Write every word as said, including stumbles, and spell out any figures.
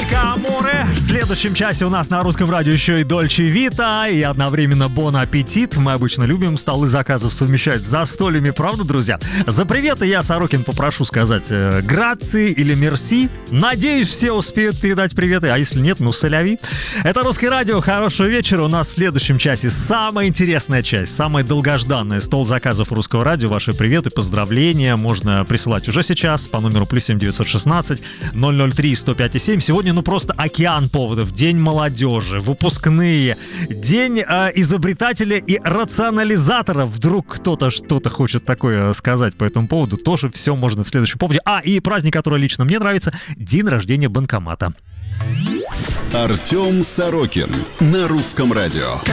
Музыка Аморе. В следующем часе у нас на русском радио еще и Дольче Вита, и одновременно Бон Аппетит. Мы обычно любим столы заказов совмещать с застольями, правда, друзья? За приветы я, Сорокин, попрошу сказать э, грации или мерси. Надеюсь, все успеют передать приветы, а если нет, ну соляви. Это Русское радио, хорошего вечера. У нас в следующем часе самая интересная часть, самая долгожданная. Стол заказов Русского радио. Ваши приветы, поздравления можно присылать уже сейчас по номеру плюс семь девятьсот шестнадцать ноль ноль три сто пять и семь. Сегодня, ну, просто океан поводов. День молодежи, выпускные, день э, изобретателя и рационализатора. Вдруг кто-то что-то хочет такое сказать по этому поводу. Тоже все можно в следующем поводе. А, и праздник, который лично мне нравится, день рождения банкомата. Артем Сорокин на Русском радио.